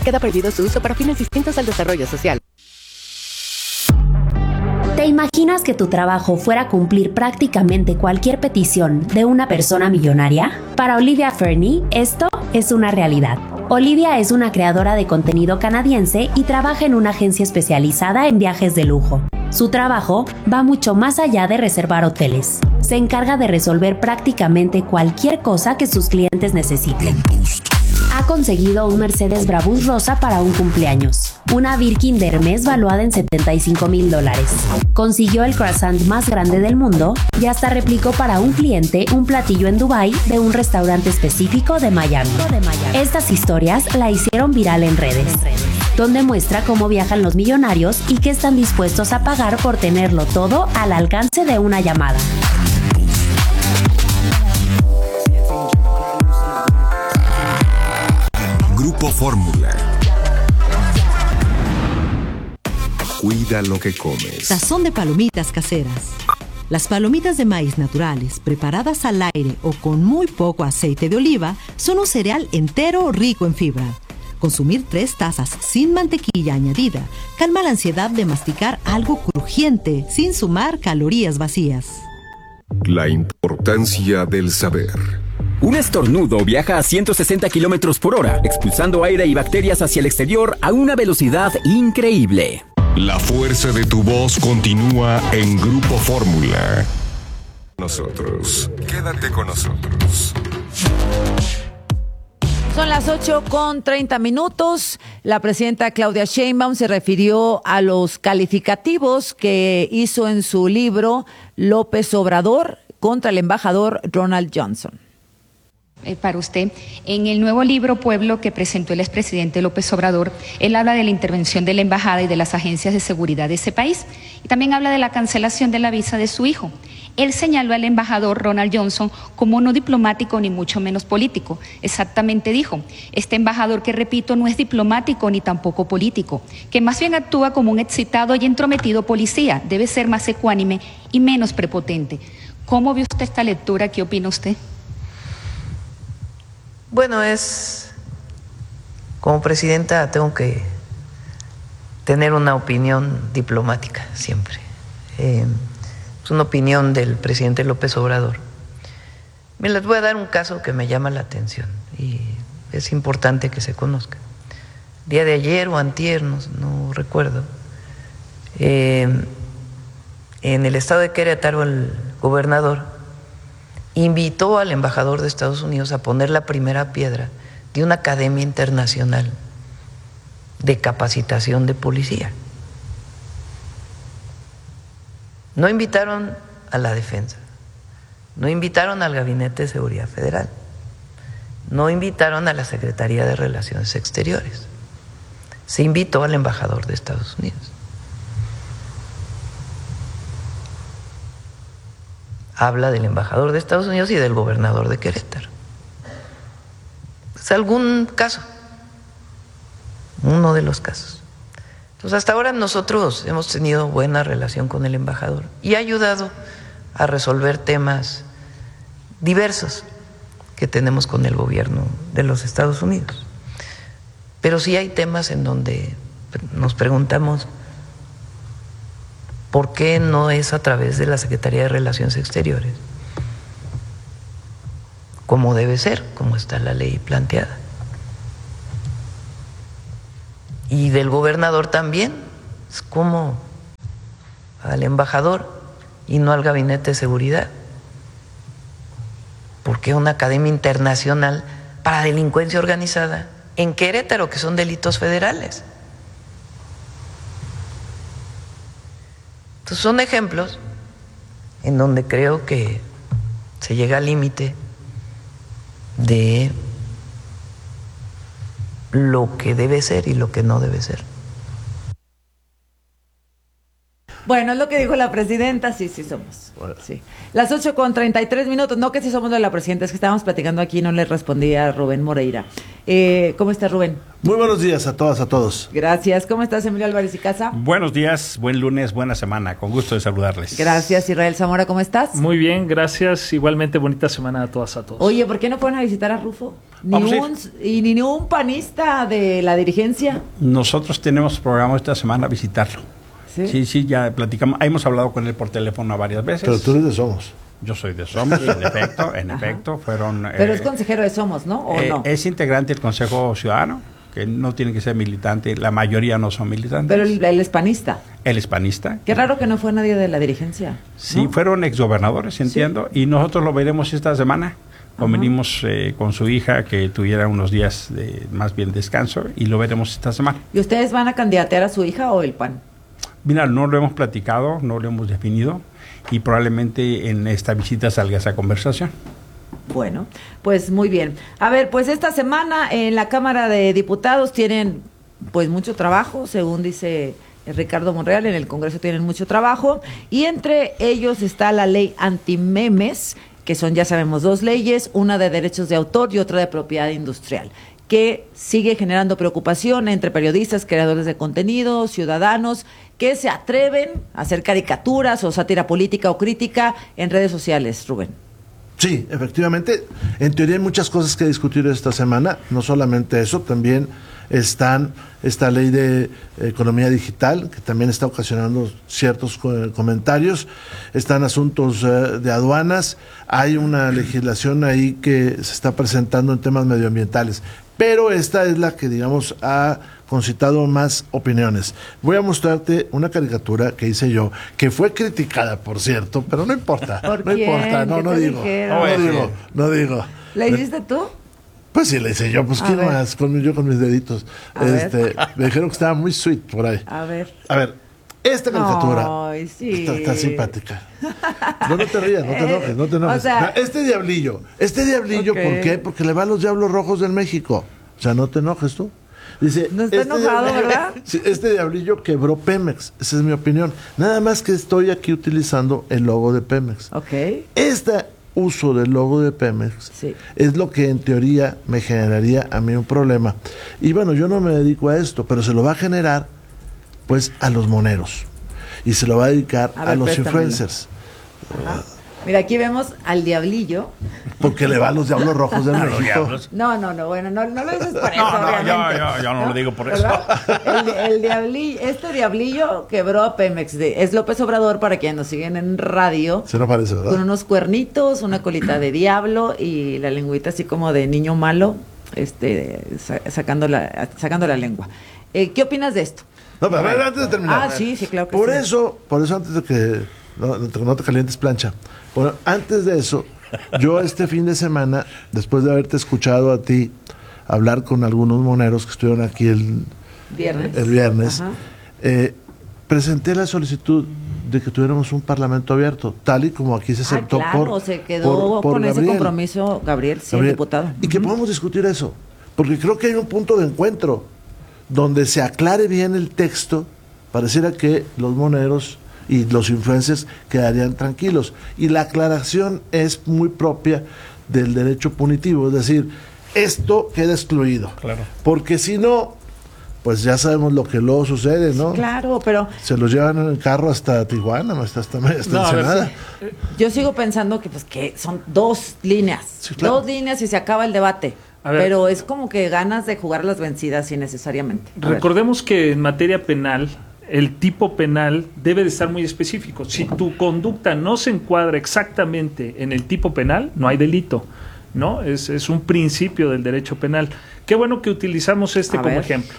Queda prohibido su uso para fines distintos al desarrollo social. ¿Te imaginas que tu trabajo fuera cumplir prácticamente cualquier petición de una persona millonaria? Para Olivia Fernie, esto es una realidad. Olivia es una creadora de contenido canadiense y trabaja en una agencia especializada en viajes de lujo. Su trabajo va mucho más allá de reservar hoteles. Se encarga de resolver prácticamente cualquier cosa que sus clientes necesiten. Ha conseguido un Mercedes Brabus rosa para un cumpleaños, una Birkin de Hermès valuada en $75,000. Consiguió el croissant más grande del mundo y hasta replicó para un cliente un platillo en Dubái de un restaurante específico de Miami. Estas historias la hicieron viral en redes, donde muestra cómo viajan los millonarios y qué están dispuestos a pagar por tenerlo todo al alcance de una llamada. Grupo Fórmula. Cuida lo que comes. Sazón de palomitas caseras. Las palomitas de maíz naturales, preparadas al aire o con muy poco aceite de oliva, son un cereal entero rico en fibra. Consumir 3 tazas sin mantequilla añadida calma la ansiedad de masticar algo crujiente sin sumar calorías vacías. La importancia del saber. Un estornudo viaja a 160 kilómetros por hora, expulsando aire y bacterias hacia el exterior a una velocidad increíble. La fuerza de tu voz continúa en Grupo Fórmula. Nosotros. Quédate con nosotros. Son las 8:30. La presidenta Claudia Sheinbaum se refirió a los calificativos que hizo en su libro López Obrador contra el embajador Ronald Johnson. Para usted, en el nuevo libro Pueblo que presentó el expresidente López Obrador, él habla de la intervención de la embajada y de las agencias de seguridad de ese país y también habla de la cancelación de la visa de su hijo. Él señaló al embajador Ronald Johnson como no diplomático ni mucho menos político. Exactamente dijo, este embajador que repito no es diplomático ni tampoco político, que más bien actúa como un excitado y entrometido policía, debe ser más ecuánime y menos prepotente. ¿Cómo vio usted esta lectura? ¿Qué opina usted? Bueno, como presidenta tengo que tener una opinión diplomática siempre. Es una opinión del presidente López Obrador. Me les voy a dar un caso que me llama la atención y es importante que se conozca. Día de ayer o antier, no recuerdo, en el estado de Querétaro el gobernador invitó al embajador de Estados Unidos a poner la primera piedra de una academia internacional de capacitación de policía. No invitaron a la defensa, no invitaron al Gabinete de Seguridad Federal, no invitaron a la Secretaría de Relaciones Exteriores, se invitó al embajador de Estados Unidos. Habla del embajador de Estados Unidos y del gobernador de Querétaro. Es algún caso, uno de los casos. Entonces, hasta ahora nosotros hemos tenido buena relación con el embajador y ha ayudado a resolver temas diversos que tenemos con el gobierno de los Estados Unidos. Pero sí hay temas en donde nos preguntamos ¿por qué no es a través de la Secretaría de Relaciones Exteriores? Como debe ser, como está la ley planteada. Y del gobernador también, es como al embajador y no al Gabinete de Seguridad. ¿Por qué una academia internacional para delincuencia organizada en Querétaro, que son delitos federales? Entonces son ejemplos en donde creo que se llega al límite de lo que debe ser y lo que no debe ser. Bueno, es lo que dijo la presidenta, sí somos. Sí. Las 8:33, no que sí somos de la presidenta, es que estábamos platicando aquí y no le respondía Rubén Moreira. ¿Cómo estás, Rubén? Muy buenos días a todas, a todos. Gracias. ¿Cómo estás, Emilio Álvarez y Casa? Buenos días, buen lunes, buena semana, con gusto de saludarles. Gracias, Israel Zamora, ¿cómo estás? Muy bien, gracias, igualmente bonita semana a todas, a todos. Oye, ¿por qué no fueron a visitar a Rufo? Ni un panista de la dirigencia. Nosotros tenemos programado esta semana visitarlo. Sí, ya platicamos. Hemos hablado con él por teléfono varias veces. Pero tú eres de Somos. Yo soy de Somos, en efecto, fueron... Pero es consejero de Somos, ¿no? ¿O no? Es integrante del Consejo Ciudadano, que no tiene que ser militante, la mayoría no son militantes. Pero él es panista. Él es panista. Qué raro que no fue nadie de la dirigencia. Sí, ¿no? Fueron exgobernadores, entiendo, y nosotros lo veremos esta semana. Convenimos con su hija que tuviera unos días de más bien descanso y lo veremos esta semana. ¿Y ustedes van a candidatear a su hija o el PAN? Mira, no lo hemos platicado, no lo hemos definido y probablemente en esta visita salga esa conversación. Bueno, pues muy bien. A ver, pues esta semana en la Cámara de Diputados tienen pues mucho trabajo, según dice Ricardo Monreal, en el Congreso tienen mucho trabajo y entre ellos está la ley antimemes, que son, ya sabemos, 2 leyes, una de derechos de autor y otra de propiedad industrial, que sigue generando preocupación entre periodistas, creadores de contenido, ciudadanos, que se atreven a hacer caricaturas o sátira política o crítica en redes sociales, Rubén. Sí, efectivamente. En teoría hay muchas cosas que discutir esta semana. No solamente eso, también están esta ley de economía digital, que también está ocasionando ciertos comentarios. Están asuntos de aduanas. Hay una legislación ahí que se está presentando en temas medioambientales. Pero esta es la que, digamos, ha concitado más opiniones. Voy a mostrarte una caricatura que hice yo, que fue criticada, por cierto, pero no importa. ¿Por no quién? importa, no digo. ¿La hiciste tú? Pues sí, la hice yo, pues ¿quién más? Yo con mis deditos. Me dijeron que estaba muy sweet por ahí. A ver, esta caricatura ay, sí. está simpática. No te rías, no te enojes. O sea, este diablillo, okay. ¿Por qué? Porque le va a los Diablos Rojos del México. O sea, no te enojes tú. Dice, no está enojado, ¿verdad? Este diablillo quebró Pemex, esa es mi opinión. Nada más que estoy aquí utilizando el logo de Pemex. Este uso del logo de Pemex es lo que en teoría me generaría a mí un problema. Y bueno, yo no me dedico a esto, pero se lo va a generar pues a los moneros y se lo va a dedicar a los influencers. Mira, aquí vemos al diablillo. Porque le va a los Diablos Rojos de México. No, bueno, no lo dices por eso, obviamente. Yo no lo digo por eso. El diablillo, este diablillo quebró a Pemex. Es López Obrador, para quienes nos siguen en radio. Se no parece, ¿verdad? Con unos cuernitos, una colita de diablo y la lengüita así como de niño malo, sacando la lengua. ¿Qué opinas de esto? No, pero a ver, antes de terminar. Sí, claro que por eso, antes de que no te calientes plancha. Bueno, antes de eso, yo este fin de semana, después de haberte escuchado a ti hablar con algunos moneros que estuvieron aquí el viernes, presenté la solicitud de que tuviéramos un parlamento abierto, tal y como aquí se aceptó se quedó con ese compromiso Gabriel, diputado. Y que podamos discutir eso, porque creo que hay un punto de encuentro donde se aclare bien el texto. Pareciera que los moneros y los influencers quedarían tranquilos. Y la aclaración es muy propia del derecho punitivo, es decir, esto queda excluido. Claro. Porque si no, pues ya sabemos lo que luego sucede, ¿no? Claro, pero... se los llevan en el carro hasta Tijuana, hasta Ensenada. Yo sigo pensando que son 2 líneas. Sí, claro. 2 líneas y se acaba el debate. Pero es como que ganas de jugar las vencidas innecesariamente. Recordemos que en materia penal, el tipo penal debe de estar muy específico. Si tu conducta no se encuadra exactamente en el tipo penal, no hay delito, ¿no? Es un principio del derecho penal. Qué bueno que utilizamos como ejemplo.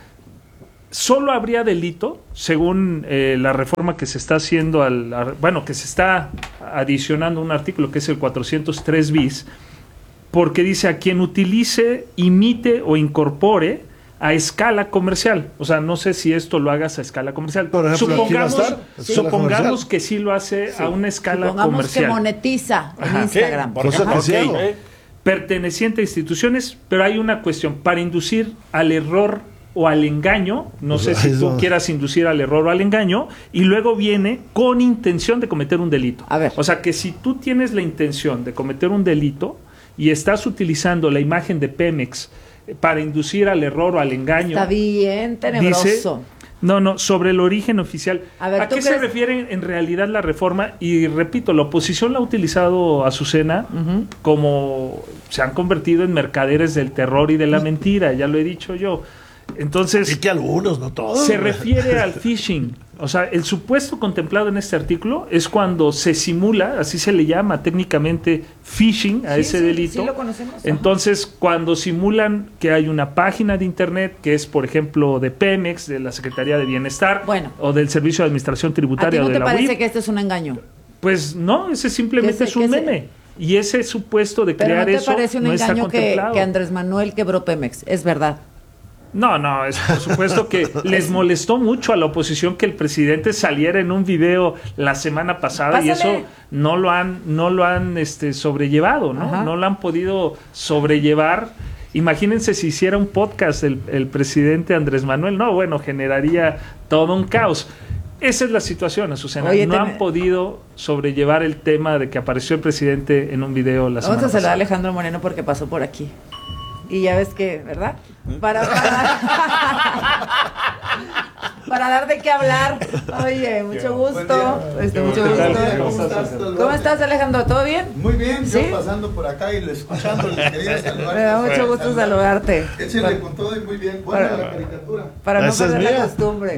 Solo habría delito, según la reforma que se está haciendo, que se está adicionando un artículo que es el 403 bis, porque dice a quien utilice, imite o incorpore a escala comercial. O sea, no sé si esto lo hagas a escala comercial. Por ejemplo, supongamos que sí lo hace a una escala comercial. Que monetiza en Instagram. Perteneciente a instituciones, pero hay una cuestión. Para inducir al error o al engaño, no sé si tú quieras inducir al error o al engaño, y luego viene con intención de cometer un delito. O sea, que si tú tienes la intención de cometer un delito y estás utilizando la imagen de Pemex para inducir al error o al engaño. Está bien tenebroso. No, sobre el origen oficial. A qué se refiere en realidad la reforma? Y repito, la oposición la ha utilizado, Azucena, como se han convertido en mercaderes del terror y de la mentira, ya lo he dicho yo. Entonces, y que algunos, no todos. Se refiere al phishing. O sea, el supuesto contemplado en este artículo es cuando se simula, así se le llama técnicamente phishing a ese delito. Sí, lo conocemos. Entonces, cuando simulan que hay una página de internet que es, por ejemplo, de Pemex, de la Secretaría de Bienestar, o del Servicio de Administración Tributaria, ¿A ti no o de te la parece UIF, que este es un engaño? Pues no, ese simplemente es un meme. Y ese supuesto de crear eso ¿Pero no te parece un no está engaño contemplado? que Andrés Manuel quebró Pemex? Es verdad. No, es por supuesto que les molestó mucho a la oposición que el presidente saliera en un video la semana pasada. Pásale. Y eso no lo han sobrellevado, ¿no? Ajá. No lo han podido sobrellevar. Imagínense si hiciera un podcast el presidente Andrés Manuel. No, bueno, generaría todo un caos. Esa es la situación, Azucena. No han podido sobrellevar el tema de que apareció el presidente en un video la semana pasada. Vamos a saludar a Alejandro Moreno porque pasó por aquí. Y ya ves que, ¿verdad? Para dar de qué hablar. Oye, mucho gusto. Mucho gusto. ¿Cómo estás, Alejandro? ¿Todo bien? Muy bien, ¿Sí? yo pasando por acá y escuchando, les quería saludar. Me da mucho gusto saludarte. Échenle con todo y muy bien. Buena la caricatura. Para no perder la costumbre.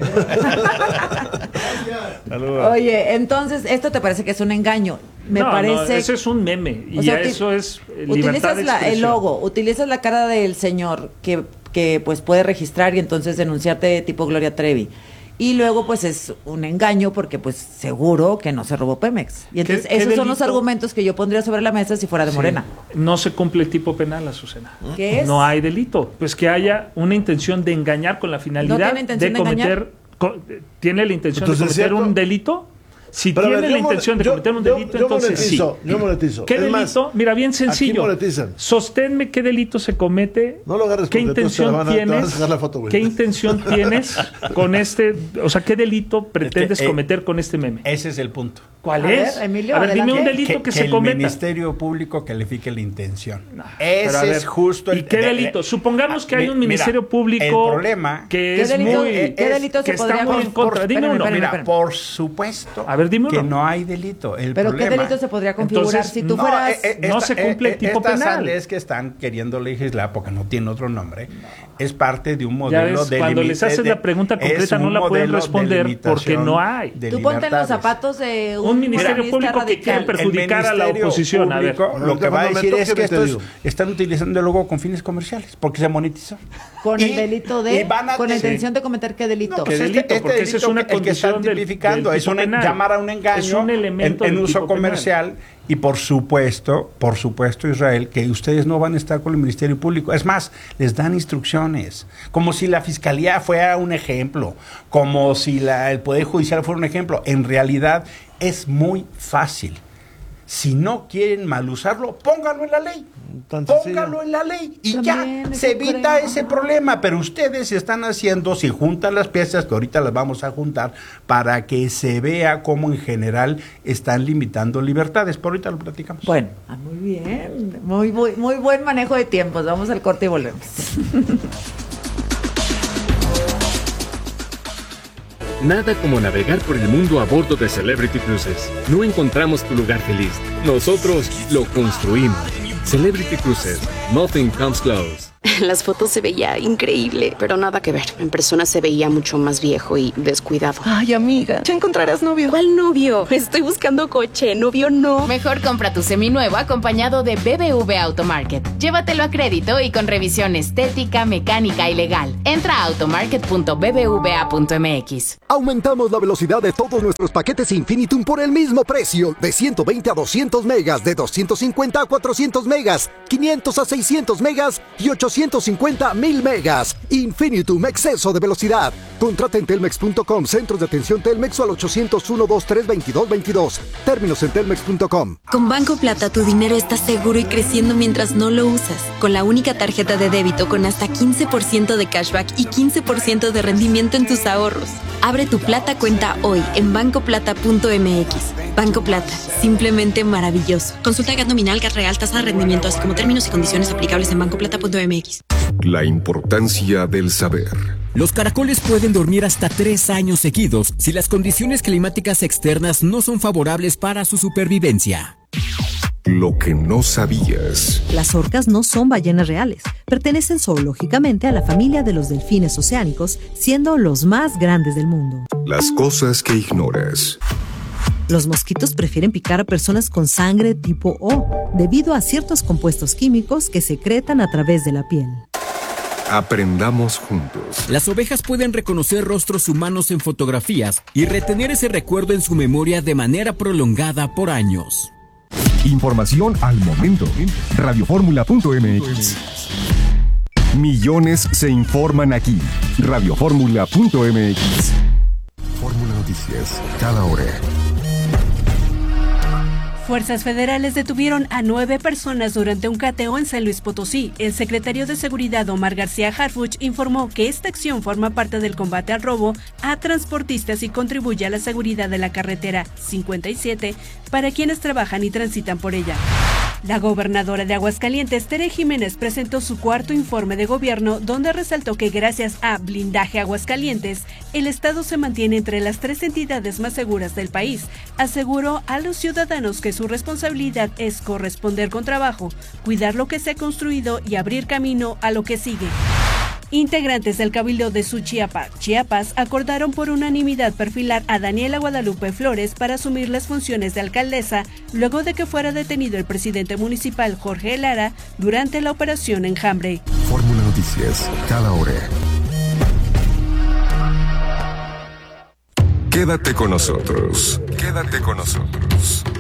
Oye, entonces, ¿esto te parece que es un engaño? Me parece. No, eso es un meme. Y ya eso es libertad de expresión. El logo, utilizas la cara del señor que pues puede registrar y entonces denunciarte tipo Gloria Trevi. Y luego pues es un engaño porque pues seguro que no se robó Pemex. Y entonces esos son los argumentos que yo pondría sobre la mesa si fuera de Morena. No se cumple el tipo penal, Azucena. ¿Qué es? No hay delito. Pues que haya una intención de engañar con la finalidad de cometer... ¿Tiene la intención de cometer un delito? Si tiene la intención de cometer un delito, entonces sí. Yo monetizo. ¿Qué delito? Mira, bien sencillo. Sosténme qué delito se comete. No lo agarres. ¿Qué intención tienes? ¿Qué intención tienes con este? O sea, ¿qué delito pretendes cometer con este meme? Ese es el punto. ¿Cuál es? Emilio, a ver, dime un delito que se cometa. El Ministerio Público califique la intención. Ese es justo el... ¿Y qué delito? Supongamos que hay un Ministerio Público el problema que es muy... ¿Qué delito se podría cometer? En contra. Dime uno. Mira, por supuesto... Dime uno. Que no hay delito. ¿Pero qué delito se podría configurar? Entonces, si tú fueras... no se cumple el tipo penal. Estas leyes que están queriendo legislar, porque no tiene otro nombre, es parte de un modelo de... Cuando les haces la pregunta concreta no la pueden responder porque no hay. Tú ponte en los zapatos de un ministerio público que quiere perjudicar a la oposición. A ver, lo que va a decir es que estos están utilizando el logo con fines comerciales, porque se monetizó. Con el delito de... Con la intención de cometer qué delito. ¿Qué delito? Porque esa es una condición del tipo penal. Llamar a un engaño es un elemento en uso comercial penal. Y por supuesto, Israel, que ustedes no van a estar con el Ministerio Público. Es más, les dan instrucciones, como si la Fiscalía fuera un ejemplo, como si el Poder Judicial fuera un ejemplo. En realidad es muy fácil. Si no quieren mal usarlo, pónganlo en la ley. Pónganlo en la ley y también ya se evita ese problema. Pero ustedes están haciendo, si juntan las piezas, que ahorita las vamos a juntar, para que se vea cómo en general están limitando libertades. Por ahorita lo platicamos. Bueno, muy bien. Muy buen manejo de tiempos. Vamos al corte y volvemos. Nada como navegar por el mundo a bordo de Celebrity Cruises. No encontramos tu lugar feliz. Nosotros lo construimos. Celebrity Cruises. Nothing comes close. En las fotos se veía increíble, pero nada que ver. En persona se veía mucho más viejo y descuidado. Ay, amiga, ya encontrarás novio. ¿Cuál novio? Estoy buscando coche, novio no. Mejor compra tu seminuevo acompañado de BBV Automarket. Llévatelo a crédito y con revisión estética, mecánica y legal. Entra a automarket.bbva.mx. Aumentamos la velocidad de todos nuestros paquetes Infinitum por el mismo precio. De 120 a 200 megas, de 250 a 400 megas, 500 a 600 megas y 850 a 1000 megas. Infinitum, exceso de velocidad. Contrata en telmex.com, centros de atención Telmex o al 801-223-2222. Términos en telmex.com. Con Banco Plata tu dinero está seguro y creciendo mientras no lo usas. Con la única tarjeta de débito con hasta 15% de cashback y 15% de rendimiento en tus ahorros. Abre tu Plata cuenta hoy en bancoplata.mx. Banco Plata, simplemente maravilloso. Consulta GAT nominal, GAT real, tasa de rendimiento, así como términos y condiciones aplicables en bancoplata.mx. La importancia del saber. Los caracoles pueden dormir hasta 3 años seguidos si las condiciones climáticas externas no son favorables para su supervivencia. Lo que no sabías. Las orcas no son ballenas reales. Pertenecen zoológicamente a la familia de los delfines oceánicos, siendo los más grandes del mundo. Las cosas que ignoras. Los mosquitos prefieren picar a personas con sangre tipo O, debido a ciertos compuestos químicos que secretan a través de la piel. Aprendamos juntos. Las ovejas pueden reconocer rostros humanos en fotografías y retener ese recuerdo en su memoria de manera prolongada por años. Información al momento. Radioformula.mx. Millones se informan aquí. Radioformula.mx. Fórmula Noticias, cada hora. Fuerzas federales detuvieron a 9 personas durante un cateo en San Luis Potosí. El secretario de Seguridad, Omar García Harfuch, informó que esta acción forma parte del combate al robo a transportistas y contribuye a la seguridad de la carretera 57 para quienes trabajan y transitan por ella. La gobernadora de Aguascalientes, Tere Jiménez, presentó su cuarto informe de gobierno, donde resaltó que gracias a Blindaje Aguascalientes, el estado se mantiene entre las 3 entidades más seguras del país. Aseguró a los ciudadanos que su responsabilidad es corresponder con trabajo, cuidar lo que se ha construido y abrir camino a lo que sigue. Integrantes del Cabildo de Suchiapa, Chiapas, acordaron por unanimidad perfilar a Daniela Guadalupe Flores para asumir las funciones de alcaldesa, luego de que fuera detenido el presidente municipal Jorge Lara durante la operación Enjambre. Fórmula Noticias, cada hora. Quédate con nosotros. Quédate con nosotros.